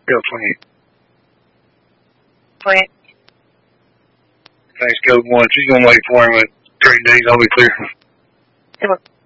Go 20. Point. Thanks, code 1. She's going to wait for him at 3 days. I'll be clear. Good one.